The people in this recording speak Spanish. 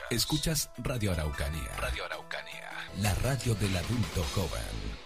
Escuchas Radio Araucanía. Radio Araucanía. La radio del adulto joven.